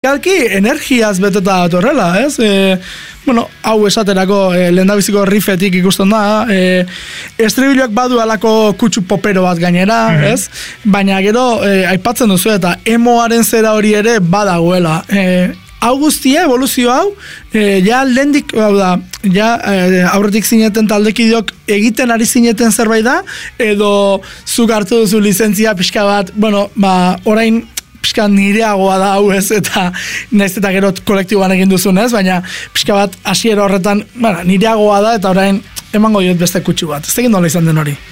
Galki, energiaz beteta datorrela, ez? Bueno, hau esaterako lehendabiziko riffetik ikusten da, estribiloak badu alako kutsu popero bat gainera, ez? Baina gero, aipatzen duzu eta emoaren zera hori ere badagoela. Hau guztia, evoluzio hau, ja lehendik, hau da, ja aurretik zineten taldekideok egiten ari zineten zerbait da, edo zuk hartu duzu lizentzia pixka bat, bueno, orain pixka nireagoa da hau ez, eta naiz eta gero kolektiboan egin duzun ez, baina pixka bat hasiera horretan, nireagoa da, eta orain emango diot beste kutsu bat. Ez egin nola izan den hori?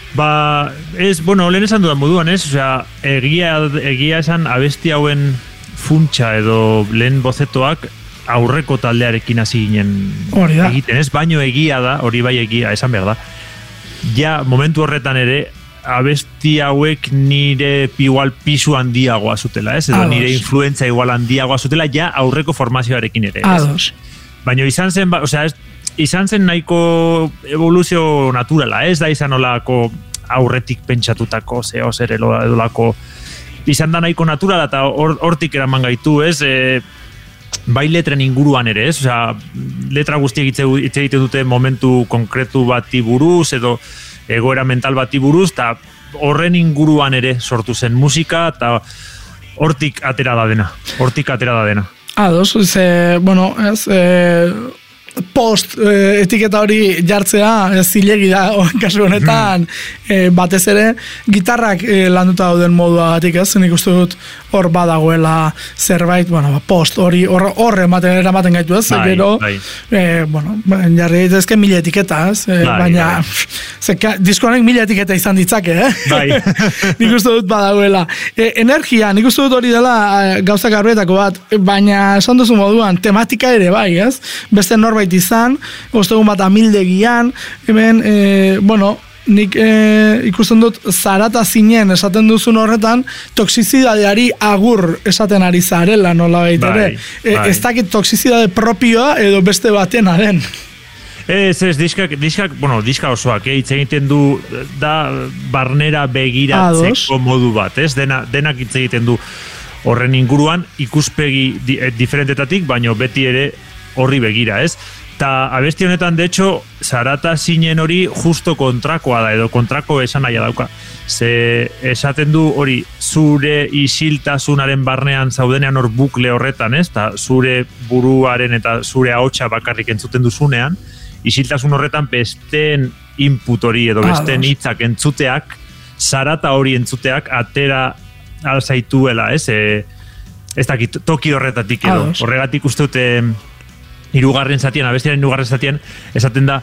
Lehen esan dudan moduan ez, osea, egia esan abesti hauen funtsa edo lehen bozetoak aurreko taldearekin hasi ginen egiten ez, baino egia da, hori bai egia, esan behar da. Ja, momentu horretan ere, abesti hauek nire igual pisu handiagoa zutela, ez? Edo nire influentza igual handiagoa zutela, ja aurreko formazioarekin ere, ez? Baina izan zen, izan zen nahiko evoluzio naturala, ez da izan olako aurretik pentsatutako, zeo zer edolako, izan da nahiko naturala eta hortik eraman gaitu, ez? Bai letren inguruan ere, ez? Osea, letra guztiek hitz egiten dute momentu konkretu bati buruz, edo egoera mental bati buruz, eta horren inguruan ere sortu zen musika, eta hortik atera da dena. Ados, bueno, ez, post etiketa hori jartzea zilegi da, kasu honetan, batez ere, gitarrak landuta dauden moduagatik, ez, nik uste dut hor badagoela zerbait, bueno, post hori horre eramaten gaitu, ez, gero, bueno, jarri daitezke 1000 etiketa, ez, baina, diskonek 1000 etiketa izan ditzake, nik uste dut badagoela. Energia, nik uste dut hori dela gauza garbietako bat, baina esan duzu moduan, tematika ere bai, ez, beste norbait izan, ostegun bat amildegian, hemen, bueno, nik ikusten dut zarata zinen esaten duzun horretan, toksizidadeari agur esaten ari zarela, nola baitere. Ez dakit toksizidade propioa edo beste batena den. Ez, diska osoak, hitz egiten du da barnera begiratzeko modu bat, ez? Denak hitz egiten du horren inguruan ikuspegi diferentetatik, baino beti ere horri begira, ez? Ta abesti honetan, de hecho, zarata zinen hori justo kontrakoa da, edo kontrako esan nahi dauka. Ze esaten du hori zure isiltasunaren barnean zaudenean hor bukle horretan, ez? Ta zure buruaren eta zure ahotsa bakarrik entzuten duzunean, isiltasun horretan besteen input hori edo besteen hitzak entzuteak, zarata hori entzuteak atera alzaituela, ez? Ez dakit, toki horretatik edo. Horregatik uste dute abestiaren hirugarren zatian, esaten da,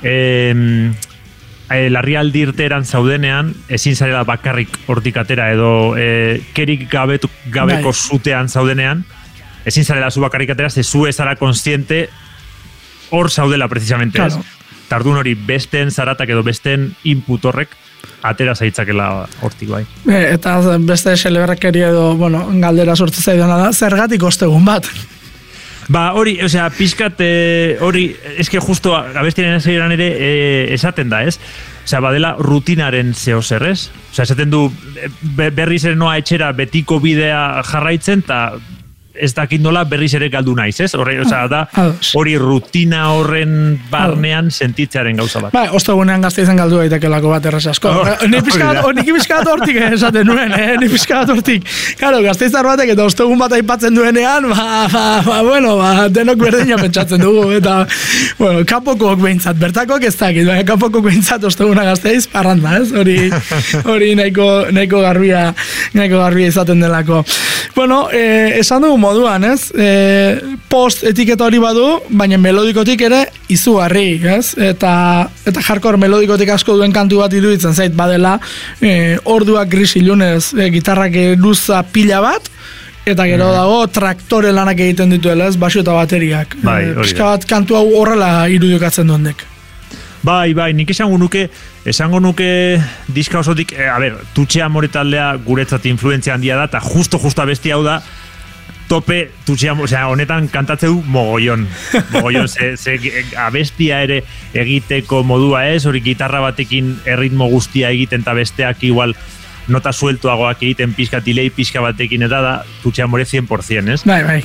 larrialdi irteeran zaudenean, ezin zarela bakarrik hortik atera, edo kerik gabeko zutean zaudenean, ezin zarela zu bakarrik atera, ze zu ezara konstiente hor zaudela, precisamente, ez? Tardun hori, besteen zaratak edo besteen input horrek, atera zaitzakela hortik bai. Eta beste xeleberrekeri edo, bueno, galdera sortu zaidana da, zergatik ostegun bat? Hori, osea, pixkat hori, eske justo abestiaren hasieran ere esaten da, ez? Osea, badela rutinaren zeo zer, ez? Osea, esaten du berriz ere noa etxera betiko bidea jarraitzen, eta ez dakit nola berriz ere galdu naiz, ez? Osea, da, hori rutina horren barnean sentitzearen gauza bat. Ostegunean Gasteizen galdu daitekelako bat erraz asko. Ni pixkat hortik esaten nuen, ni pixkat hortik. Claro, Gasteiztar batek eta ostegun bat aipatzen duenean, bueno, denok berdina pentsatzen dugu, eta, bueno, kapokok behintzat, bertakok ez dakit, baina kapokok behintzat osteguna Gasteiz, parranda, ez? Hori nahiko garbia izaten delako. Bueno, esan dugu moduan, ez? Post etiketa hori badu, baina melodikotik ere izugarri, ez? Eta hardcore melodikotik asko duen kantu bat iruditzen zait badela, orduak gris ilunez, gitarrak luza pila bat, eta gero dago traktore lanak egiten dituela, ez? Basio eta bateriak. Pixka bat kantu hau horrela irudikatzen duendek. Bai, nik esango nuke diska osotik, Tutxe Amore taldea guretzat influentzia handia da, eta justo abesti hau da, tope Tutxe Amore, osea, honetan kantatze du mogollon, ze abestia ere egiteko modua ez, hori gitarra batekin erritmo guztia egiten, eta besteak igual nota sueltoagoak egiten pixka, delay pixka batekin eta da, Tutxe Amore 100%, ez? Bai.